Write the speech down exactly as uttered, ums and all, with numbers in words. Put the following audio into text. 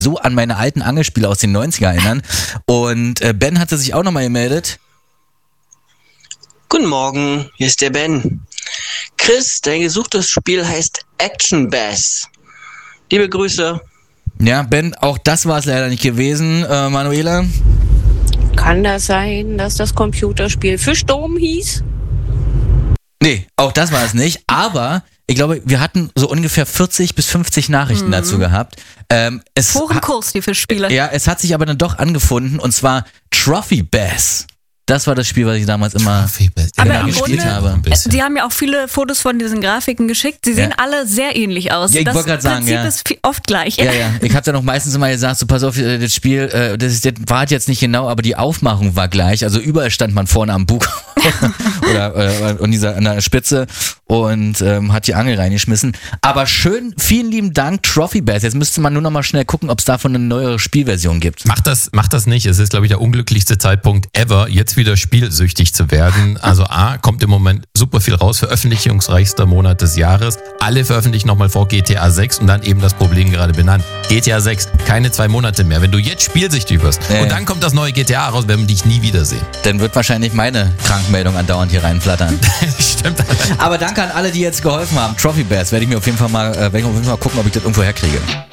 so an meine alten Angelspiele aus den neunziger erinnern. Und äh, Ben hatte sich auch nochmal gemeldet. Guten Morgen, hier ist der Ben. Chris, dein gesuchtes Spiel heißt Action Bass. Liebe Grüße. Ja, Ben, auch das war es leider nicht gewesen. Äh, Manuela? Kann das sein, dass das Computerspiel Fischdom hieß? Nee, auch das war es nicht. Aber ich glaube, wir hatten so ungefähr vierzig bis fünfzig Nachrichten mhm. dazu gehabt. Ähm, es Hohen Kurs, die Fischspiele. Ja, es hat sich aber dann doch angefunden, und zwar Trophy Bass. Das war das Spiel, was ich damals immer aber im gespielt Grunde, habe. Die haben ja auch viele Fotos von diesen Grafiken geschickt. Sie sehen ja. alle sehr ähnlich aus. Ja, ich das wollte gerade sagen, Prinzip ja. ist oft gleich. Ja, ja. Ich habe ja noch meistens immer gesagt, so pass auf, das Spiel, äh, das, ist, das war jetzt nicht genau, aber die Aufmachung war gleich. Also überall stand man vorne am Bug oder äh, an, dieser, an der Spitze und ähm, hat die Angel reingeschmissen. Aber schön, vielen lieben Dank, Trophy Bass. Jetzt müsste man nur noch mal schnell gucken, ob es davon eine neuere Spielversion gibt. Macht das, macht das nicht. Es ist, glaube ich, der unglücklichste Zeitpunkt ever, jetzt wieder spielsüchtig zu werden. Also A, kommt im Moment super viel raus, veröffentlichungsreichster Monat des Jahres. Alle veröffentlichen nochmal vor G T A sechs und dann eben das Problem gerade benannt. G T A sechs, keine zwei Monate mehr. Wenn du jetzt spielsüchtig wirst äh. und dann kommt das neue G T A raus, werden wir dich nie wiedersehen. Dann wird wahrscheinlich meine Krankmeldung andauernd hier reinflattern. Stimmt. Aber danke an alle, die jetzt geholfen haben. Trophy Bass werde ich mir auf jeden Fall mal, äh, werde ich auf jeden Fall gucken, ob ich das irgendwo herkriege.